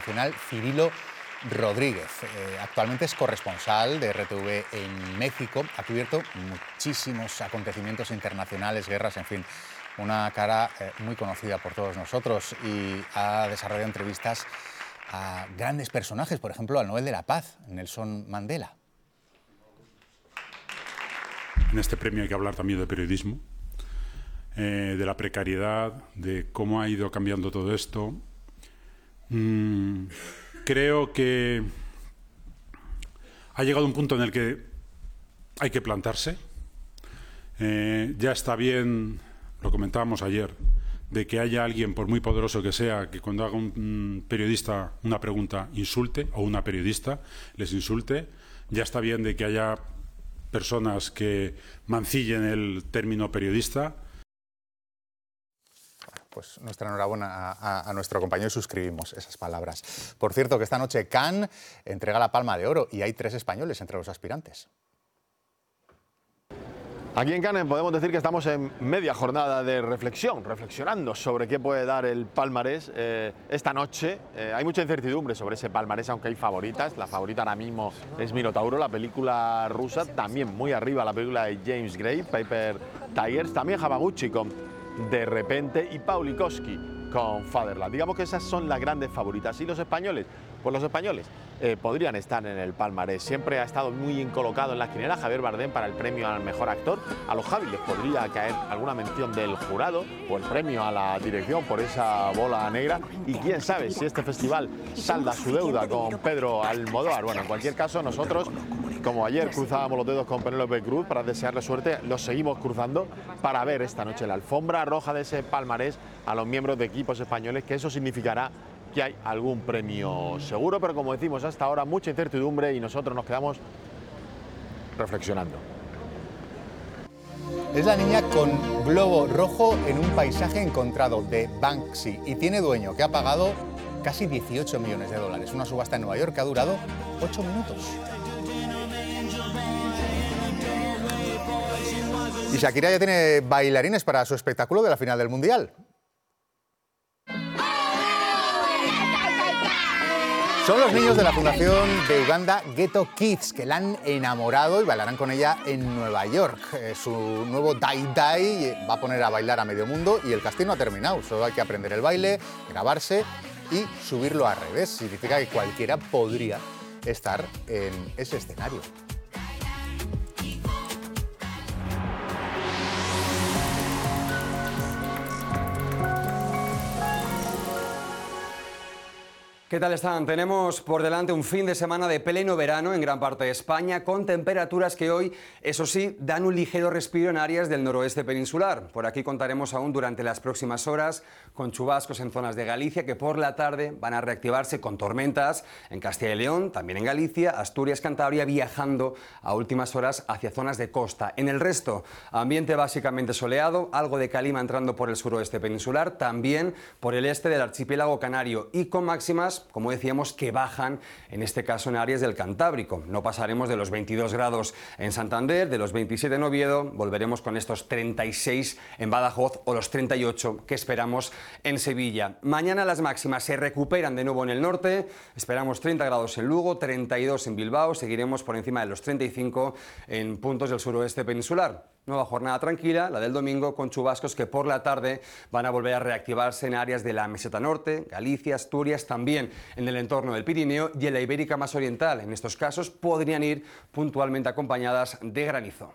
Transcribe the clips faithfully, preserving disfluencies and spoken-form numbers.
internacional Cirilo Rodríguez. Eh, actualmente es corresponsal de R T V en México. Ha cubierto muchísimos acontecimientos internacionales, guerras, en fin, una cara eh, muy conocida por todos nosotros, y ha desarrollado entrevistas a grandes personajes, por ejemplo, al Nobel de la Paz, Nelson Mandela. En este premio hay que hablar también de periodismo, eh, de la precariedad, de cómo ha ido cambiando todo esto. Mm, creo que ha llegado un punto en el que hay que plantarse. Eh, ya está bien, lo comentábamos ayer, de que haya alguien, por muy poderoso que sea, que cuando haga un periodista una pregunta insulte, o una periodista les insulte. Ya está bien de que haya personas que mancillen el término periodista. Pues nuestra enhorabuena a, a, a nuestro compañero y suscribimos esas palabras. Por cierto, que esta noche Cannes entrega la Palma de Oro y hay tres españoles entre los aspirantes. Aquí en Cannes podemos decir que estamos en media jornada de reflexión, reflexionando sobre qué puede dar el palmarés eh, esta noche. Eh, hay mucha incertidumbre sobre ese palmarés, aunque hay favoritas. La favorita ahora mismo es Minotauro, la película rusa. También muy arriba la película de James Gray, Paper Tigers. También Hamaguchi con De Repente y Paulikowski con Fatherland. Digamos que esas son las grandes favoritas. ¿Y los españoles? Pues los españoles eh, podrían estar en el palmarés. Siempre ha estado muy bien colocado en las quinielas Javier Bardem para el premio al mejor actor. A los Javi les podría caer alguna mención del jurado o el premio a la dirección por esa bola negra. Y quién sabe si este festival salda su deuda con Pedro Almodóvar. Bueno, en cualquier caso, nosotros, como ayer cruzábamos los dedos con Penélope Cruz para desearle suerte, los seguimos cruzando para ver esta noche la alfombra roja de ese palmarés a los miembros de equipos españoles, que eso significará que hay algún premio seguro, pero como decimos, hasta ahora mucha incertidumbre y nosotros nos quedamos reflexionando. Es la niña con globo rojo en un paisaje encontrado de Banksy y tiene dueño que ha pagado casi dieciocho millones de dólares. Una subasta en Nueva York que ha durado ocho minutos. Y Shakira ya tiene bailarines para su espectáculo de la final del Mundial. Son los niños de la fundación de Uganda Ghetto Kids, que la han enamorado y bailarán con ella en Nueva York. Eh, su nuevo Dai Dai va a poner a bailar a medio mundo y el casting no ha terminado. Solo hay que aprender el baile, grabarse y subirlo a redes. Significa que cualquiera podría estar en ese escenario. ¿Qué tal están? Tenemos por delante un fin de semana de pleno verano en gran parte de España, con temperaturas que hoy, eso sí, dan un ligero respiro en áreas del noroeste peninsular. Por aquí contaremos aún durante las próximas horas con chubascos en zonas de Galicia que por la tarde van a reactivarse con tormentas en Castilla y León, también en Galicia, Asturias, Cantabria, viajando a últimas horas hacia zonas de costa. En el resto, ambiente básicamente soleado, algo de calima entrando por el suroeste peninsular, también por el este del archipiélago canario y con máximas, como decíamos, que bajan, en este caso en áreas del Cantábrico. No pasaremos de los veintidós grados en Santander, de los veintisiete en Oviedo, volveremos con estos treinta y seis en Badajoz o los treinta y ocho que esperamos en Sevilla. Mañana las máximas se recuperan de nuevo en el norte, esperamos treinta grados en Lugo, treinta y dos en Bilbao, seguiremos por encima de los treinta y cinco en puntos del suroeste peninsular. Nueva jornada tranquila, la del domingo, con chubascos que por la tarde van a volver a reactivarse en áreas de la Meseta Norte, Galicia, Asturias, también en el entorno del Pirineo y en la Ibérica más oriental. En estos casos podrían ir puntualmente acompañadas de granizo.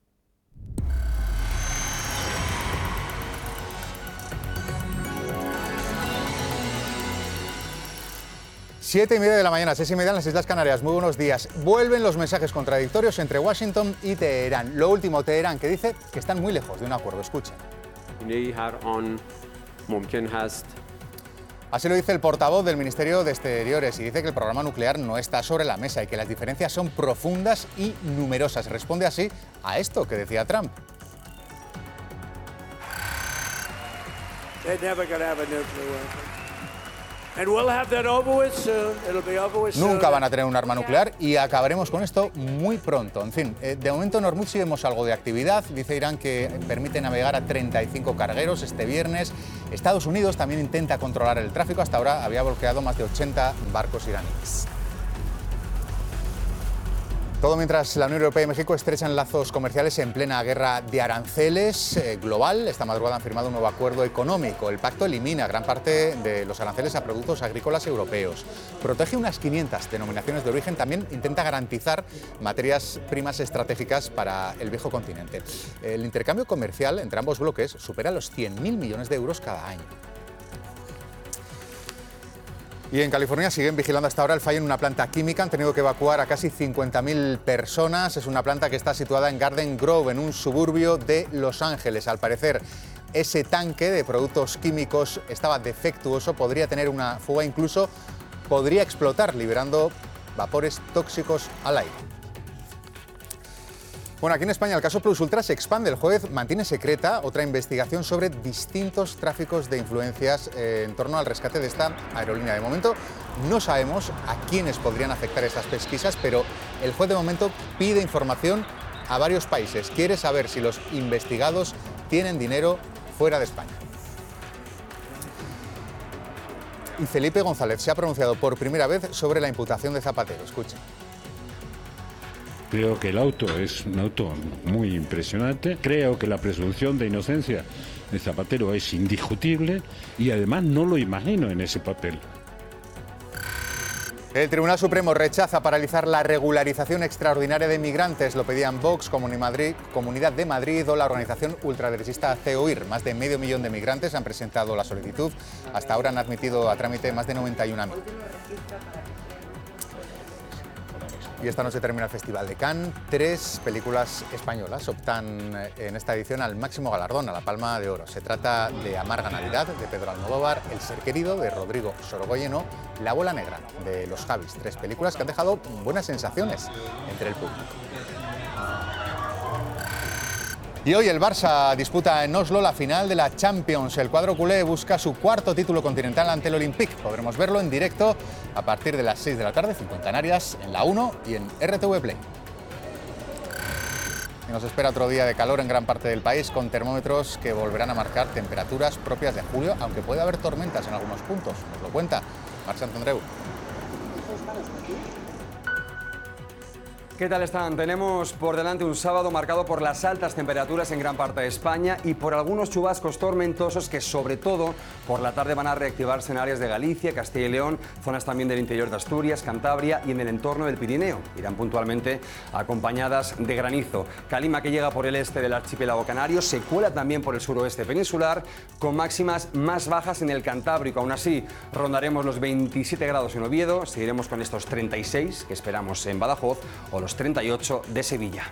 Siete y media de la mañana, seis y media en las Islas Canarias. Muy buenos días. Vuelven los mensajes contradictorios entre Washington y Teherán. Lo último, Teherán, que dice que están muy lejos de un acuerdo. Escuchen. Así lo dice el portavoz del Ministerio de Exteriores y dice que el programa nuclear no está sobre la mesa y que las diferencias son profundas y numerosas. Responde así a esto que decía Trump. Nunca van a tener un arma nuclear y acabaremos con esto muy pronto. En fin, eh, de momento en Hormuz sí vemos algo de actividad. Dice Irán que permite navegar a treinta y cinco cargueros este viernes Estados Unidos también intenta controlar el tráfico. Hasta ahora había bloqueado más de ochenta barcos iraníes. Todo mientras la Unión Europea y México estrechan lazos comerciales en plena guerra de aranceles eh, global. Esta madrugada han firmado un nuevo acuerdo económico. El pacto elimina gran parte de los aranceles a productos agrícolas europeos. Protege unas quinientas denominaciones de origen. También intenta garantizar materias primas estratégicas para el viejo continente. El intercambio comercial entre ambos bloques supera los cien mil millones de euros cada año. Y en California siguen vigilando hasta ahora el fallo en una planta química. Han tenido que evacuar a casi cincuenta mil personas. Es una planta que está situada en Garden Grove, en un suburbio de Los Ángeles. Al parecer, ese tanque de productos químicos estaba defectuoso, podría tener una fuga, incluso podría explotar, liberando vapores tóxicos al aire. Bueno, aquí en España el caso Plus Ultra se expande. El juez mantiene secreta otra investigación sobre distintos tráficos de influencias eh, en torno al rescate de esta aerolínea. De momento no sabemos a quiénes podrían afectar estas pesquisas, pero el juez de momento pide información a varios países. Quiere saber si los investigados tienen dinero fuera de España. Y Felipe González se ha pronunciado por primera vez sobre la imputación de Zapatero. Escuchen. Creo que el auto es un auto muy impresionante. Creo que la presunción de inocencia de Zapatero es indiscutible y además no lo imagino en ese papel. El Tribunal Supremo rechaza paralizar la regularización extraordinaria de migrantes. Lo pedían Vox, Comunidad de Madrid o la organización ultraderechista CEOIR. Más de medio millón de migrantes han presentado la solicitud. Hasta ahora han admitido a trámite más de noventa y un mil. Y esta noche termina el Festival de Cannes. Tres películas españolas optan en esta edición al máximo galardón, a la Palma de Oro. Se trata de Amarga Navidad, de Pedro Almodóvar, El ser querido, de Rodrigo Sorogoyen, o La bola negra, de Los Javis. Tres películas que han dejado buenas sensaciones entre el público. Y hoy el Barça disputa en Oslo la final de la Champions. El cuadro culé busca su cuarto título continental ante el Olympique. Podremos verlo en directo a partir de las seis de la tarde, cinco en Canarias, en la uno y en R T V Play. Y nos espera otro día de calor en gran parte del país, con termómetros que volverán a marcar temperaturas propias de julio, aunque puede haber tormentas en algunos puntos. Nos lo cuenta Marc Santandreu. ¿Qué tal están? Tenemos por delante un sábado marcado por las altas temperaturas en gran parte de España y por algunos chubascos tormentosos que, sobre todo, por la tarde van a reactivarse en áreas de Galicia, Castilla y León, zonas también del interior de Asturias, Cantabria y en el entorno del Pirineo. Irán puntualmente acompañadas de granizo. Calima, que llega por el este del archipiélago canario, se cuela también por el suroeste peninsular, con máximas más bajas en el Cantábrico. Aún así, rondaremos los veintisiete grados en Oviedo, seguiremos con estos treinta y seis que esperamos en Badajoz o los treinta y ocho de Sevilla.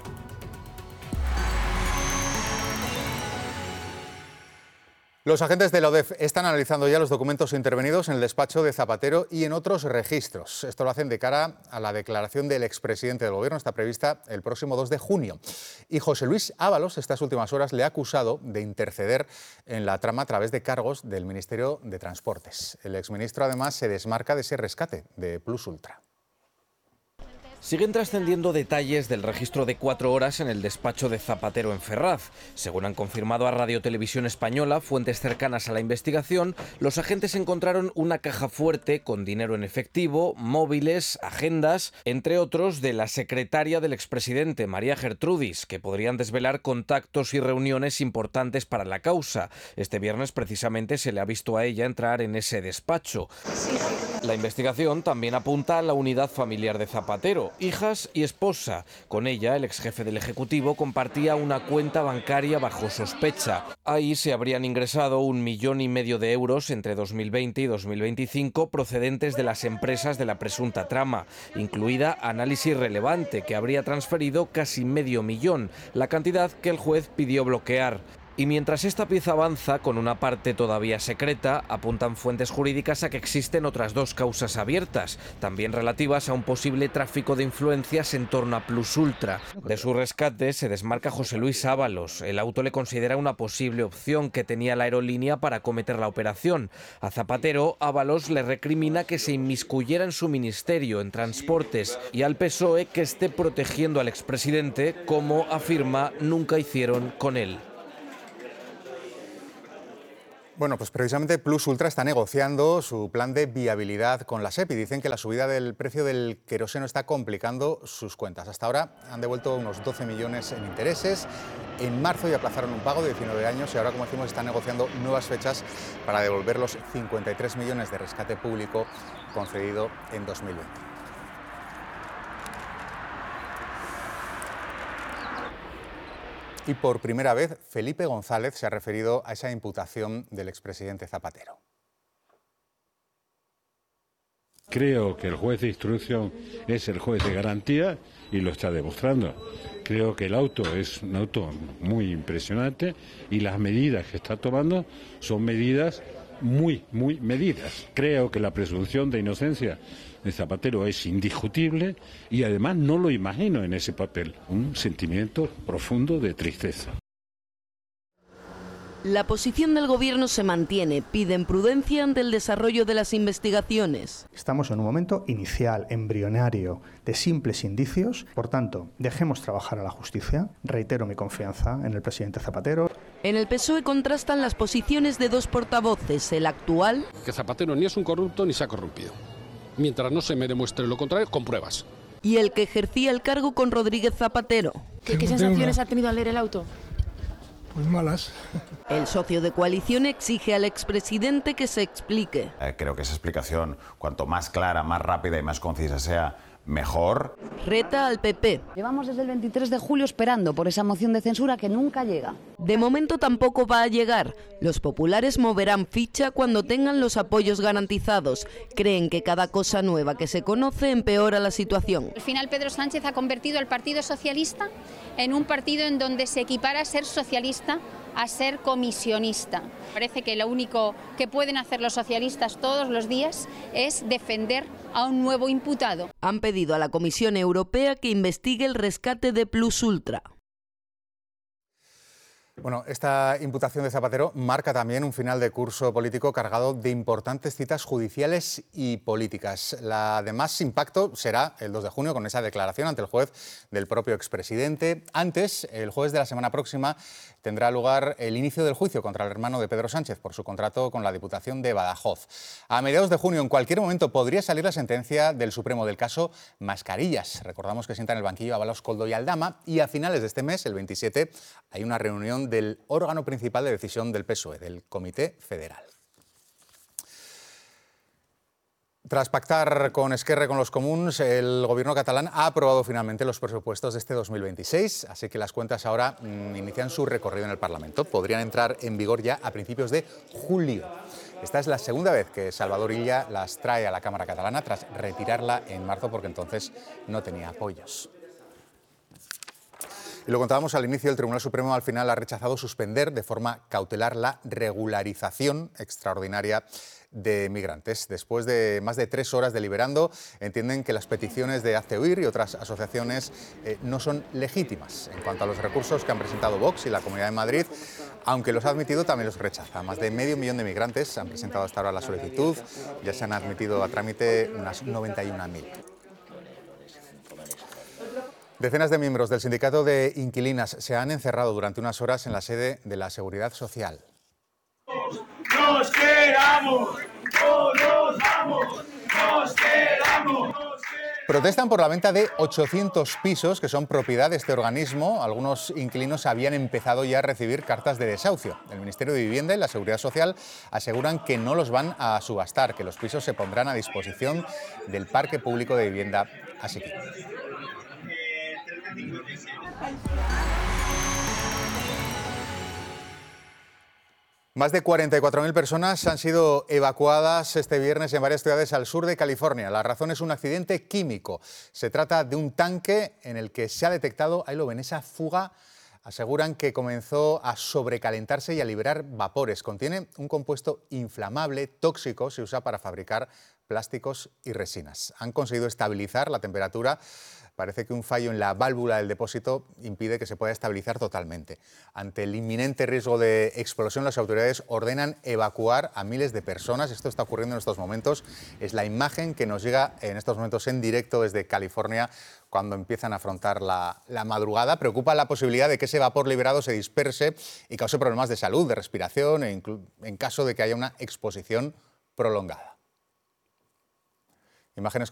Los agentes de la O D E F están analizando ya los documentos intervenidos en el despacho de Zapatero y en otros registros. Esto lo hacen de cara a la declaración del expresidente del Gobierno. Está prevista el próximo dos de junio. Y José Luis Ábalos, estas últimas horas, le ha acusado de interceder en la trama a través de cargos del Ministerio de Transportes. El exministro, además, se desmarca de ese rescate de Plus Ultra. Siguen trascendiendo detalles del registro de cuatro horas en el despacho de Zapatero en Ferraz. Según han confirmado a Radio Televisión Española fuentes cercanas a la investigación, los agentes encontraron una caja fuerte con dinero en efectivo, móviles, agendas, entre otros de la secretaria del expresidente, María Gertrudis, que podrían desvelar contactos y reuniones importantes para la causa. Este viernes precisamente se le ha visto a ella entrar en ese despacho. La investigación también apunta a la unidad familiar de Zapatero, hijas y esposa. Con ella, el exjefe del Ejecutivo compartía una cuenta bancaria bajo sospecha. Ahí se habrían ingresado un millón y medio de euros entre dos mil veinte y dos mil veinticinco procedentes de las empresas de la presunta trama, incluida Análisis Relevante, que habría transferido casi medio millón, la cantidad que el juez pidió bloquear. Y mientras esta pieza avanza con una parte todavía secreta, apuntan fuentes jurídicas a que existen otras dos causas abiertas, también relativas a un posible tráfico de influencias en torno a Plus Ultra. De su rescate se desmarca José Luis Ábalos. El auto le considera una posible opción que tenía la aerolínea para acometer la operación. A Zapatero, Ábalos le recrimina que se inmiscuyera en su ministerio, en transportes, y al P S O E que esté protegiendo al expresidente, como afirma nunca hicieron con él. Bueno, pues precisamente Plus Ultra está negociando su plan de viabilidad con la S E P y dicen que la subida del precio del queroseno está complicando sus cuentas. Hasta ahora han devuelto unos doce millones en intereses. En marzo ya aplazaron un pago de diecinueve años y ahora, como decimos, están negociando nuevas fechas para devolver los cincuenta y tres millones de rescate público concedido en dos mil veinte. Y por primera vez, Felipe González se ha referido a esa imputación del expresidente Zapatero. Creo que el juez de instrucción es el juez de garantía y lo está demostrando. Creo que el auto es un auto muy impresionante y las medidas que está tomando son medidas muy, muy medidas. Creo que la presunción de inocencia de Zapatero es indiscutible y además no lo imagino en ese papel. Un sentimiento profundo de tristeza. La posición del Gobierno se mantiene. Piden prudencia ante el desarrollo de las investigaciones. Estamos en un momento inicial, embrionario, de simples indicios. Por tanto, dejemos trabajar a la justicia. Reitero mi confianza en el presidente Zapatero. En el P S O E contrastan las posiciones de dos portavoces. El actual... Que Zapatero ni es un corrupto ni se ha corrompido. Mientras no se me demuestre lo contrario, con pruebas. Y el que ejercía el cargo con Rodríguez Zapatero. ¿Qué, qué sensaciones ha tenido al leer el auto? Pues malas. El socio de coalición exige al expresidente que se explique. Eh, creo que esa explicación, cuanto más clara, más rápida y más concisa sea, mejor. Reta al P P. Llevamos desde el veintitrés de julio esperando por esa moción de censura que nunca llega. De momento tampoco va a llegar. Los populares moverán ficha cuando tengan los apoyos garantizados. Creen que cada cosa nueva que se conoce empeora la situación. Al final Pedro Sánchez ha convertido al Partido Socialista en un partido en donde se equipara a ser socialista a ser comisionista. Parece que lo único que pueden hacer los socialistas todos los días es defender a un nuevo imputado. Han pedido a la Comisión Europea que investigue el rescate de Plus Ultra. Bueno, esta imputación de Zapatero marca también un final de curso político cargado de importantes citas judiciales y políticas. La de más impacto será el dos de junio con esa declaración ante el juez del propio expresidente. Antes, el jueves de la semana próxima, tendrá lugar el inicio del juicio contra el hermano de Pedro Sánchez por su contrato con la Diputación de Badajoz. A mediados de junio, en cualquier momento, podría salir la sentencia del Supremo del caso Mascarillas. Recordamos que sienta en el banquillo a Ábalos, Koldo y Aldama y a finales de este mes, el veintisiete, hay una reunión del órgano principal de decisión del P S O E, del Comité Federal. Tras pactar con Esquerra y con los comuns, el gobierno catalán ha aprobado finalmente los presupuestos de este dos mil veintiséis, así que las cuentas ahora mmm, inician su recorrido en el Parlamento. Podrían entrar en vigor ya a principios de julio. Esta es la segunda vez que Salvador Illa las trae a la Cámara catalana tras retirarla en marzo porque entonces no tenía apoyos. Y lo contábamos al inicio, el Tribunal Supremo al final ha rechazado suspender de forma cautelar la regularización extraordinaria de migrantes. Después de más de tres horas deliberando, entienden que las peticiones de Hazte Oír y otras asociaciones eh, no son legítimas. En cuanto a los recursos que han presentado Vox y la Comunidad de Madrid, aunque los ha admitido, también los rechaza. Más de medio millón de migrantes han presentado hasta ahora la solicitud, ya se han admitido a trámite unas noventa y una mil. Decenas de miembros del sindicato de inquilinas se han encerrado durante unas horas en la sede de la Seguridad Social. ¡Nos quedamos! ¡No nos vamos! ¡Nos quedamos! Protestan por la venta de ochocientos pisos que son propiedad de este organismo. Algunos inquilinos habían empezado ya a recibir cartas de desahucio. El Ministerio de Vivienda y la Seguridad Social aseguran que no los van a subastar, que los pisos se pondrán a disposición del parque público de vivienda asequible. Más de cuarenta y cuatro mil personas han sido evacuadas este viernes en varias ciudades al sur de California. La razón es un accidente químico. Se trata de un tanque en el que se ha detectado, ahí lo ven, esa fuga. Aseguran que comenzó a sobrecalentarse y a liberar vapores. Contiene un compuesto inflamable, tóxico, se usa para fabricar plásticos y resinas. Han conseguido estabilizar la temperatura. Parece que un fallo en la válvula del depósito impide que se pueda estabilizar totalmente. Ante el inminente riesgo de explosión, las autoridades ordenan evacuar a miles de personas. Esto está ocurriendo en estos momentos. Es la imagen que nos llega en estos momentos en directo desde California, cuando empiezan a afrontar la, la madrugada. Preocupa la posibilidad de que ese vapor liberado se disperse y cause problemas de salud, de respiración, e en caso de que haya una exposición prolongada. Imágenes